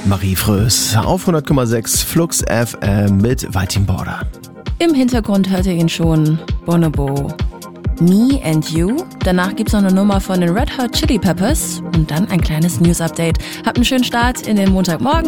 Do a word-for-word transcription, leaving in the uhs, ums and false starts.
und Marie Frös auf hundert Komma sechs Flux F M mit Viking Border. Im Hintergrund hört ihr ihn schon, Bonobo. Me and You. Danach gibt's noch eine Nummer von den Red Hot Chili Peppers und dann ein kleines News-Update. Habt einen schönen Start in den Montagmorgen.